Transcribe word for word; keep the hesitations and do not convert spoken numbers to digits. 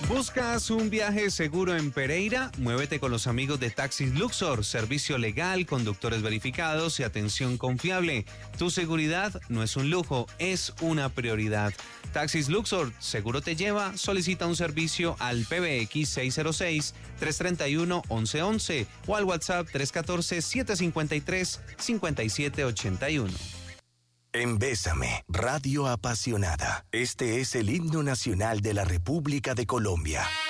¿Buscas un viaje seguro en Pereira? Muévete con los amigos de Taxis Luxor, servicio legal, conductores verificados y atención confiable. Tu seguridad no es un lujo, es una prioridad. Taxis Luxor, seguro te lleva, solicita un servicio al P B X seis cero seis, tres tres uno, once once o al WhatsApp tres uno cuatro, siete cinco tres, cinco siete ocho uno. En Bésame, Radio Apasionada. Este es el himno nacional de la República de Colombia.